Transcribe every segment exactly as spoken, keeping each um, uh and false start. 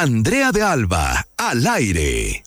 Andrea de Alba, al aire.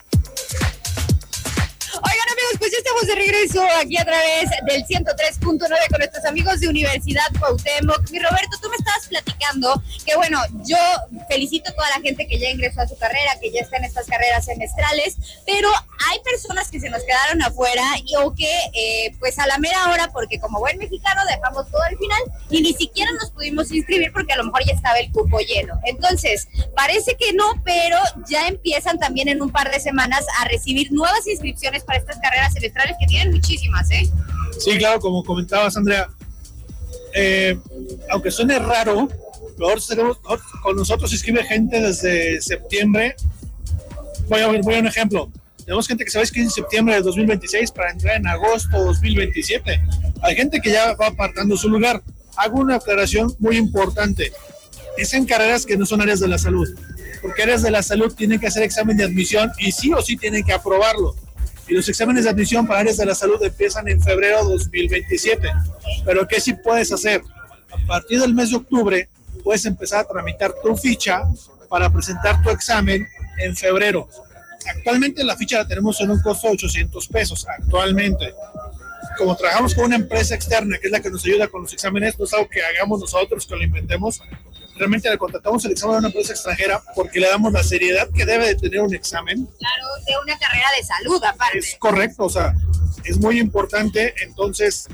Oigan, amigos, pues ya estamos de regreso aquí a través del ciento tres punto nueve con nuestros amigos de Universidad Cuauhtémoc. Mi Roberto, tú me estabas platicando que, bueno, yo felicito a toda la gente que ya ingresó a su carrera, que ya está en estas carreras semestrales, pero hay personas que se nos quedaron afuera y o que, eh, pues a la mera hora, porque como buen mexicano dejamos todo al final y ni siquiera nos pudimos inscribir porque a lo mejor ya estaba el cupo lleno. Entonces, parece que no, pero ya empiezan también en un par de semanas a recibir nuevas inscripciones para estas carreras semestrales que tienen muchísimas, ¿eh? Sí, claro, como comentabas, Andrea, eh, aunque suene raro, nosotros tenemos, con nosotros se inscribe gente desde septiembre. Voy a, voy a un ejemplo. Tenemos gente que se va a inscribir en septiembre de dos mil veintiséis para entrar en agosto de dos mil veintisiete. Hay gente que ya va apartando su lugar. Hago una aclaración muy importante. Es en carreras que no son áreas de la salud. Porque áreas de la salud tienen que hacer examen de admisión y sí o sí tienen que aprobarlo. Y los exámenes de admisión para áreas de la salud empiezan en febrero de dos mil veintisiete. Pero ¿qué sí puedes hacer? A partir del mes de octubre puedes empezar a tramitar tu ficha para presentar tu examen en febrero. Actualmente la ficha la tenemos en un costo de ochocientos pesos, actualmente. Como trabajamos con una empresa externa, que es la que nos ayuda con los exámenes, no es algo que hagamos nosotros, que lo inventemos. Realmente le contratamos el examen a una empresa extranjera porque le damos la seriedad que debe de tener un examen. Claro, de una carrera de salud, aparte. Es correcto, o sea, es muy importante. Entonces,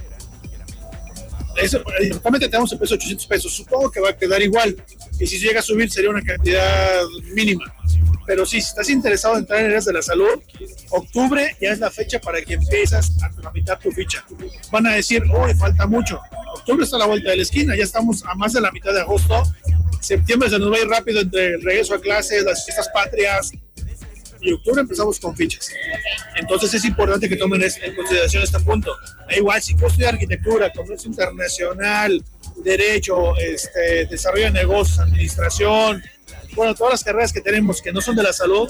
eso, actualmente tenemos el precio de ochocientos pesos. Supongo que va a quedar igual. Y si llega a subir sería una cantidad mínima. Pero sí, si estás interesado en entrar en áreas de la salud, octubre ya es la fecha para que empiezas a tramitar tu ficha. Van a decir, oh, falta mucho. Octubre está a la vuelta de la esquina, ya estamos a más de la mitad de agosto. Septiembre se nos va a ir rápido entre el regreso a clases, las fiestas patrias. Y octubre empezamos con fichas. Entonces es importante que tomen en consideración este punto. Da igual, si puedes estudiar arquitectura, comercio internacional, derecho, este, desarrollo de negocios, administración, bueno, todas las carreras que tenemos que no son de la salud,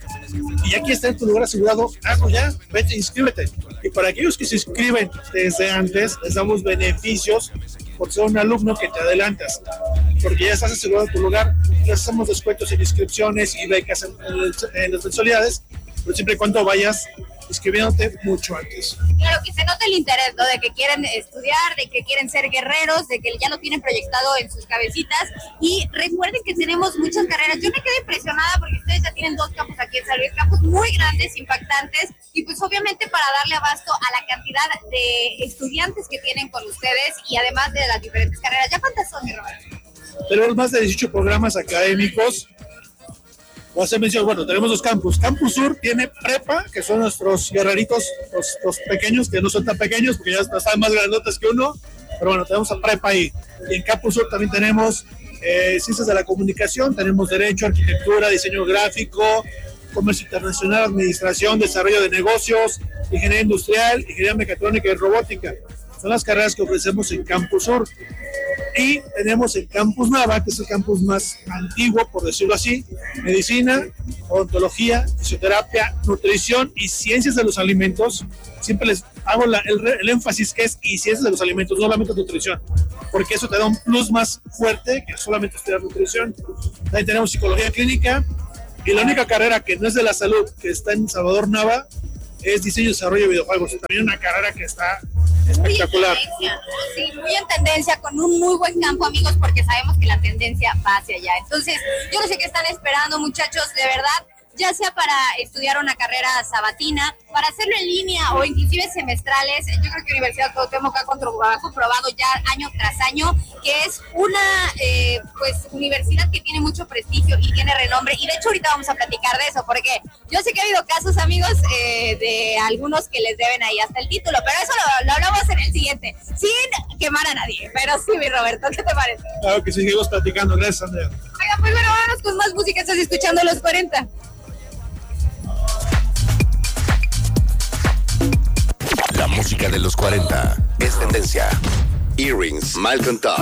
y ya aquí está en tu lugar asegurado, hazlo ya, vete, inscríbete. Y para aquellos que se inscriben desde antes, les damos beneficios por ser un alumno que te adelantas, porque ya estás asegurado en tu lugar. Les hacemos descuentos en inscripciones y becas en, en, en las mensualidades, pero siempre y cuando vayas inscribiéndote mucho antes. Claro, que se note el interés, ¿no? De que quieren estudiar, de que quieren ser guerreros, de que ya lo tienen proyectado en sus cabecitas. Y recuerden que tenemos muchas carreras. Yo me quedé impresionada porque ustedes ya tienen dos campus aquí en San Luis, campus muy grandes, impactantes, y pues obviamente para darle abasto a la cantidad de estudiantes que tienen con ustedes y además de las diferentes carreras. ¿Ya cuántas son, mi Roberto? Tenemos más de dieciocho programas académicos. Voy a hacer mención, bueno, tenemos dos campus. Campus Sur tiene prepa, que son nuestros guerreritos, los, los pequeños, que no son tan pequeños, porque ya están más grandotes que uno, pero bueno, tenemos a prepa ahí. Y en Campus Sur también tenemos eh, ciencias de la comunicación, tenemos derecho, arquitectura, diseño gráfico, comercio internacional, administración, desarrollo de negocios, ingeniería industrial, ingeniería mecatrónica y robótica. Son las carreras que ofrecemos en Campus Sur. Y tenemos el Campus Nava, que es el campus más antiguo, por decirlo así, medicina, odontología, fisioterapia, nutrición y ciencias de los alimentos. Siempre les hago la, el, el énfasis que es y ciencias de los alimentos, no solamente nutrición, porque eso te da un plus más fuerte que solamente estudiar nutrición. Ahí tenemos psicología clínica, y la única carrera que no es de la salud, que está en Salvador Nava, es diseño y desarrollo de videojuegos. También una carrera que está espectacular. Muy en tendencia, sí, muy en tendencia, con un muy buen campo, amigos, porque sabemos que la tendencia va hacia allá. Entonces, yo no sé qué están esperando, muchachos, de verdad, ya sea para estudiar una carrera sabatina, para hacerlo en línea o inclusive semestrales. Yo creo que Universidad Cuauhtémoc ha comprobado ya año tras año que es una eh, pues universidad que tiene mucho prestigio y tiene renombre, y de hecho ahorita vamos a platicar de eso, porque yo sé que ha habido casos, amigos, eh, de algunos que les deben ahí hasta el título, pero eso lo, lo hablamos en el siguiente, sin quemar a nadie. Pero sí, mi Roberto, ¿qué te parece? Claro que seguimos platicando, gracias, Andrea. Oiga, pues bueno, vámonos con más música. Estás escuchando Los cuarenta. La música de los cuarenta es tendencia. Earrings, Malcolm Top.